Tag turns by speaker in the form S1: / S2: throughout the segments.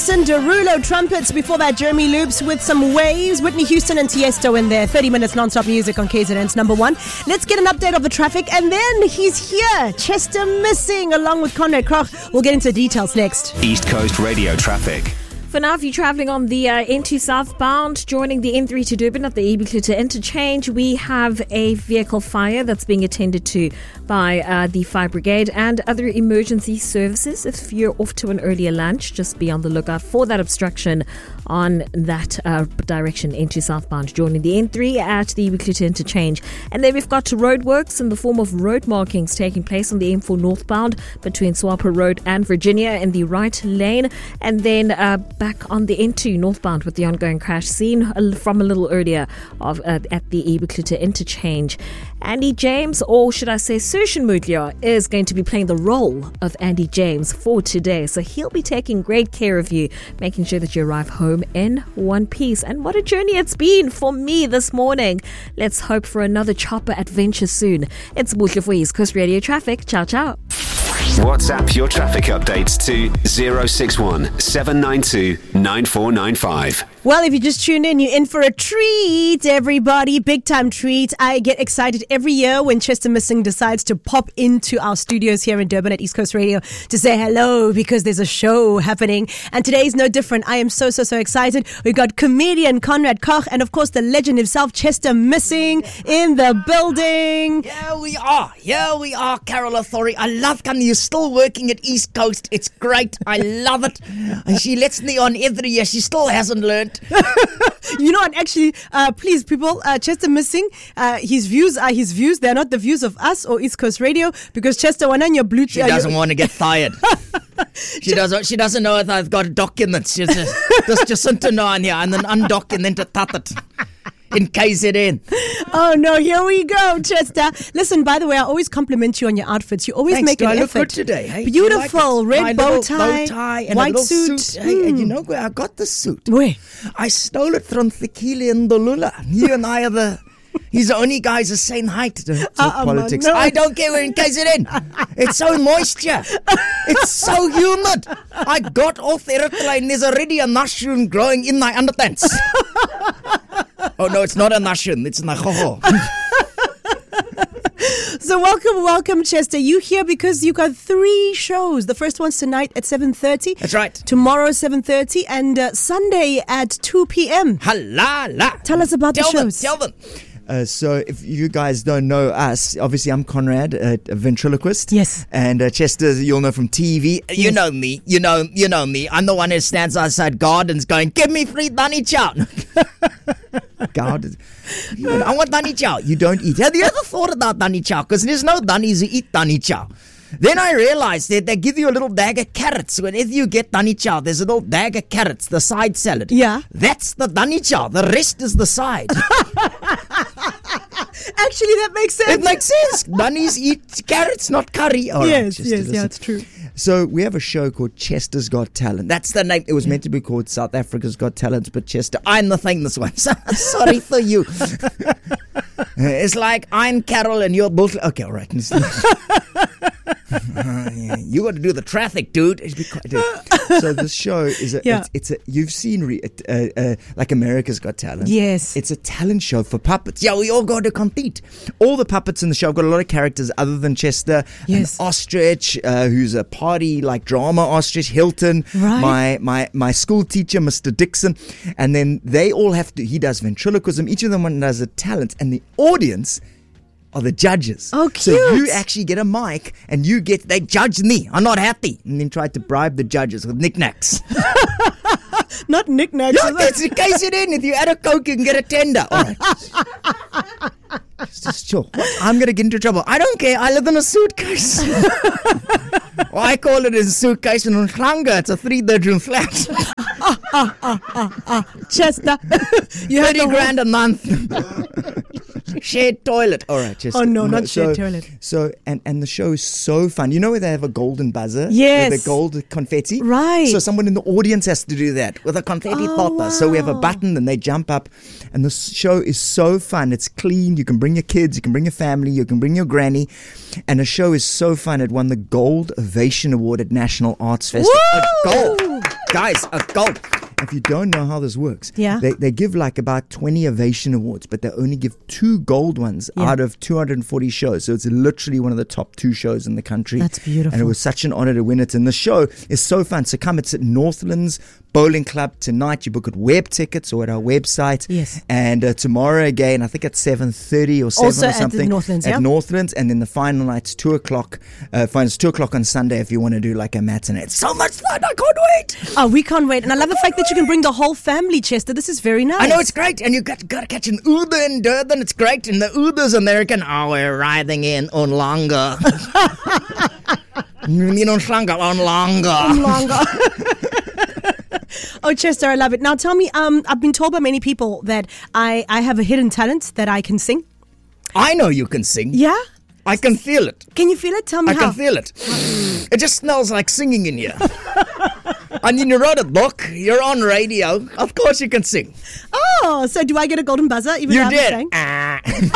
S1: Jason Derulo trumpets. Before that, Jeremy Loops with some waves. Whitney Houston and Tiesto in there. 30 minutes non-stop music on KZN's number one. Let's get an update of the traffic. And then he's here. Chester Missing along with Conrad Kroch. We'll get into the details next.
S2: East Coast Radio traffic.
S3: For now, if you're travelling on the N2 southbound, joining the N3 to Durban at the Ebikluta interchange, we have a vehicle fire that's being attended to by the fire brigade and other emergency services. If you're off to an earlier lunch, just be on the lookout for that obstruction on that direction, N2 southbound, joining the N3 at the Ebikluta interchange. And then we've got roadworks in the form of road markings taking place on the M4 northbound between Swapa Road and Virginia in the right lane, and then back on the N2 northbound with the ongoing crash seen from a little earlier at the Ebikluta interchange. Andy James, or should I say Sushin Mutlia, is going to be playing the role of Andy James for today. So he'll be taking great care of you, making sure that you arrive home in one piece. And what a journey it's been for me this morning. Let's hope for another chopper adventure soon. It's Mutlia for East Coast Radio Traffic. Ciao, ciao.
S2: WhatsApp your traffic updates to 061 792 9495.
S1: Well, if you just tuned in, you're in for a treat, everybody. Big time treat. I get excited every year when Chester Missing decides to pop into our studios here in Durban at East Coast Radio to say hello because there's a show happening. And today is no different. I am so excited. We've got comedian Conrad Kroch and, of course, the legend himself, Chester Missing, in the building.
S4: Here we are, Carol Authority. I love coming. You're still working at East Coast. It's great. I love it. And she lets me on every year. She still hasn't learned.
S1: You know what, actually, please people, Chester Missing, his views are his views. They're not the views of us or East Coast Radio, because Chester, when on your blue...
S4: She doesn't want to get fired. She doesn't know if I've got documents. She's just Jacinta know on here and then undock and then to tat it. In KZN.
S1: Oh no, here we go, Chester. Listen, by the way, I always compliment you on your outfits. You always make an effort.
S4: I look good today. Hey,
S1: beautiful,
S4: like
S1: red bow tie
S4: and
S1: white
S4: a
S1: suit.
S4: Hey, and you know where I got the suit?
S1: Where?
S4: I stole it from Fikile and Dolula. You and I are he's the only guys the same height to politics.
S1: No.
S4: I don't care, we're in KZN. It's so moisture. It's so humid. I got off the airplane. There's already a mushroom growing in my underpants. Oh no, it's not a mushroom. It's a nahoho.
S1: So welcome, Chester. You here because you got 3 shows. The first one's tonight at 7:30.
S4: That's right.
S1: Tomorrow 7:30 and Sunday at 2 p.m.
S4: Halala.
S1: Tell us about the shows.
S4: Tell them. So if you guys don't know us, obviously I'm Conrad, a ventriloquist.
S1: Yes.
S4: And Chester, you'll know from TV.
S1: Yes.
S4: You know me. You know me. I'm the one who stands outside gardens going, give me free Danny Chow. God, I want Danny Chow. You don't eat. Have you ever thought about Danny Chow? Because there's no Dannies who eat Danny Chow. Then I realized that they give you a little bag of carrots. Whenever you get Danny Chow, there's a little bag of carrots, the side salad.
S1: Yeah.
S4: That's the Danny Chow. The rest is the side.
S1: Actually, that makes sense.
S4: It makes sense. Dannies eat carrots, not curry. All
S1: yes,
S4: right,
S1: yeah, it's true.
S4: So we have a show called Chester's Got Talent. That's the name. It was meant to be called South Africa's Got Talent, but Chester, I'm the famous one. Sorry for you. It's like I'm Carol and you're both. Okay, all right. You got to do the traffic, dude. So this show is you've seen like America's Got Talent.
S1: Yes,
S4: it's a talent show for puppets. Yeah, we all got to compete. All the puppets in the show have got a lot of characters other than Chester.
S1: Yes,
S4: an ostrich who's a party like drama ostrich. Hilton,
S1: right.
S4: my school teacher, Mr. Dixon, and then they all have to. He does ventriloquism. Each of them one does a talent, and the audience are the judges.
S1: Oh, cute.
S4: So you actually get a mic and they judge me. I'm not happy. And then try to bribe the judges with knickknacks.
S1: Not knickknacks.
S4: Yeah, that's the case it in. If you add a Coke, you can get a tender. All right. Just chill. I'm going to get into trouble. I don't care. I live in a suitcase. Well, I call it a suitcase in Umhlanga. It's a 3-bedroom flat.
S1: Chester. You
S4: 30 grand a month. Shared toilet. All right, Chester.
S1: Oh, no, not shared toilet.
S4: So, and the show is so fun. You know where they have a golden buzzer?
S1: Yes.
S4: With the gold confetti?
S1: Right.
S4: So someone in the audience has to do that with a confetti popper.
S1: Wow.
S4: So we have a button and they jump up. And the show is so fun. It's clean. You can bring your kids. You can bring your family. You can bring your granny. And the show is so fun. It won the Gold Ovation Award at National Arts Festival. Gold. Guys, a gold. If you don't know how this works, they give like about 20 Ovation Awards, but they only give 2 gold ones out of 240 shows. So it's literally one of the top 2 shows in the country.
S1: That's beautiful.
S4: And it was such an honor to win it. And the show is so fun. So come, it's at Northlands Bowling Club tonight. You book at web tickets or at our website.
S1: Yes.
S4: And tomorrow again, I think at 7:30 or 7
S1: also
S4: or something.
S1: at Northlands,
S4: At Northlands. And then the final night's 2 o'clock. It's 2 o'clock on Sunday if you want to do like a matinee. It's so much fun. I can't wait.
S1: Oh, we can't wait. And I love the fact that you can bring the whole family, Chester. This is very nice.
S4: I know, it's great. And you got to catch an Uber in Durban. It's great. And the Uber's American. Oh, we're riding in on longer. On longer.
S1: Oh, Chester, I love it. Now tell me, I've been told by many people that I have a hidden talent that I can sing.
S4: I know you can sing.
S1: Yeah?
S4: I can feel it.
S1: Can you feel it? Tell me how.
S4: I can feel it. It just smells like singing in here. And you wrote a book. You're on radio. Of course you can sing.
S1: Oh, so do I get a golden buzzer? Even
S4: You
S1: though
S4: did.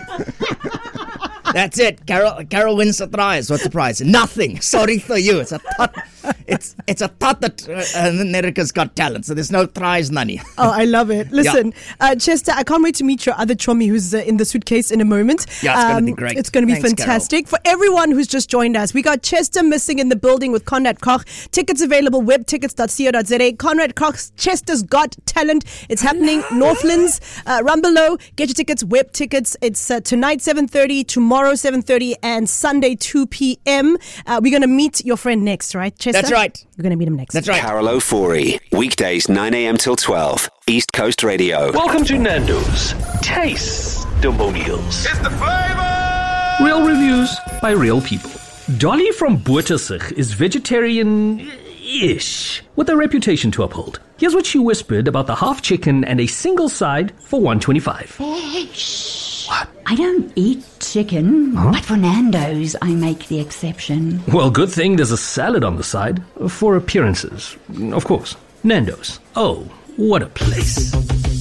S4: That's it. Carol wins the prize. What's the prize? Nothing. Sorry for you. It's a thought. It's a thought that America's Got Talent. So there's no prize money.
S1: Oh, I love it. Listen, Chester, I can't wait to meet your other chummy who's in the suitcase in a moment.
S4: Yeah, it's going to be great.
S1: It's going to be fantastic. Carol. For everyone who's just joined us, we got Chester Missing in the building with Conrad Koch. Tickets available, webtickets.co.za. Conrad Koch's Chester's Got Talent. It's happening Northlands. Run below. Get your tickets, web tickets. It's tonight 7:30, tomorrow 7:30, and Sunday 2 p.m. We're going to meet your friend next, right, Chester?
S4: That's right.
S1: We're going to meet him next.
S4: That's right.
S2: Carol O'Forey, weekdays 9 a.m. till 12, East Coast Radio.
S5: Welcome to Nando's Taste-Demonials.
S6: It's the flavor!
S5: Real reviews by real people. Dolly from Boertersig is vegetarian-ish, with a reputation to uphold. Here's what she whispered about the half chicken and a single side for $1.25. What?
S7: I don't eat chicken, but for Nando's, I make the exception.
S5: Well, good thing there's a salad on the side, for appearances, of course. Nando's. Oh, what a place.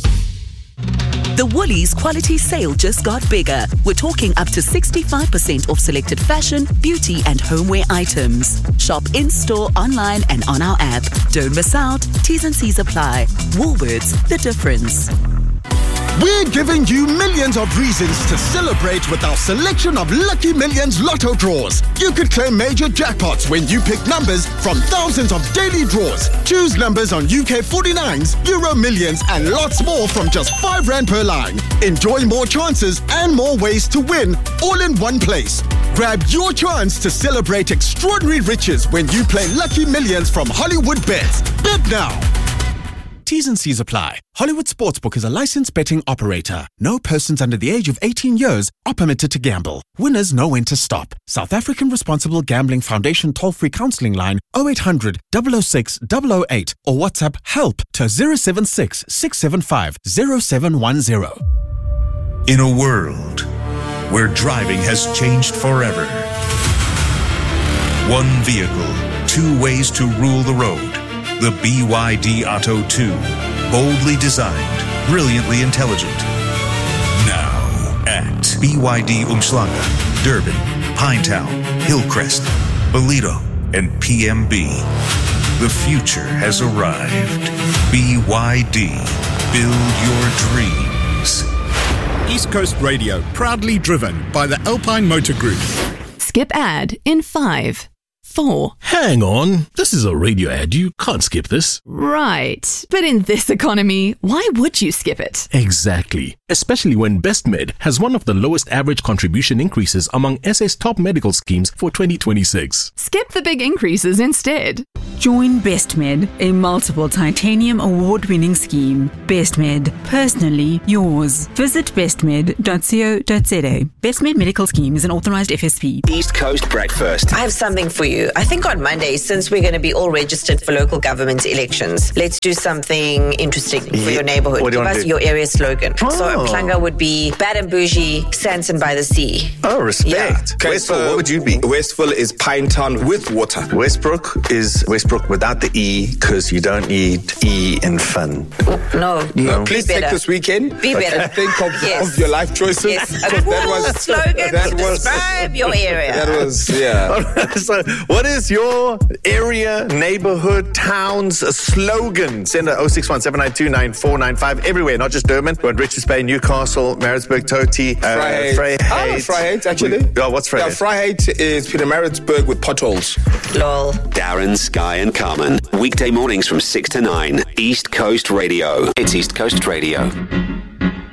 S8: The Woolies quality sale just got bigger. We're talking up to 65% off selected fashion, beauty and homeware items. Shop in-store, online and on our app. Don't miss out. T's and C's apply. Woolworths, the difference.
S6: We're giving you millions of reasons to celebrate with our selection of Lucky Millions Lotto draws. You could claim major jackpots when you pick numbers from thousands of daily draws. Choose numbers on UK 49s, Euro Millions and lots more from just R5 per line. Enjoy more chances and more ways to win, all in one place. Grab your chance to celebrate extraordinary riches when you play Lucky Millions from Hollywood Bets. Bet now. T's and C's apply. Hollywood Sportsbook is a licensed betting operator. No persons under the age of 18 years are permitted to gamble. Winners know when to stop. South African Responsible Gambling Foundation toll-free counselling line 0800 006 008 or WhatsApp HELP to 076 675 0710.
S9: In a world where driving has changed forever, one vehicle, 2 ways to rule the road. The BYD Atto 2. Boldly designed, brilliantly intelligent. Now at BYD Umhlanga, Durban, Pinetown, Hillcrest, Ballito, and PMB. The future has arrived. BYD. Build your dreams.
S10: East Coast Radio, proudly driven by the Alpine Motor Group.
S11: Skip ad in 5, 4.
S12: Hang on. This is a radio ad. You can't skip this.
S11: Right. But in this economy, why would you skip it?
S12: Exactly. Especially when BestMed has one of the lowest average contribution increases among SA's top medical schemes for 2026.
S11: Skip the big increases instead.
S13: Join BestMed, a multiple titanium award-winning scheme. BestMed, personally yours. Visit bestmed.co.za. BestMed Medical Scheme is an authorized FSP.
S2: East Coast Breakfast.
S14: I have something for you. I think on Monday, since we're going to be all registered for local government elections, let's do something interesting for your neighborhood.
S15: What do you
S14: Give
S15: want
S14: us
S15: to do?
S14: your area slogan.
S15: Oh.
S14: So Umhlanga would be Bad and Bougie, Sanson by the Sea.
S15: Oh, respect.
S14: Yeah.
S15: Okay, Westfall, what would you be?
S16: Westfall is Pinetown with water.
S15: Westbrook is Westbrook Brooke without the E, because you don't need E in fun.
S14: No.
S16: Please take this weekend.
S14: Be better.
S16: Think of your life choices.
S14: Yes. A cool slogan to describe your area.
S16: That was, yeah.
S15: So, what is your area, neighborhood, town's slogan? Send a 061-792-9495 everywhere, not just Durban. We're in Richards Bay, Newcastle, Maritzburg, Toti,
S16: Vryheid. Vryheid, actually.
S15: Oh, what's Vryheid?
S16: Vryheid is Pietermaritzburg with potholes.
S14: Lol.
S2: Darren, Sky and Carmen. Weekday mornings from 6 to 9. East Coast Radio. It's East Coast Radio.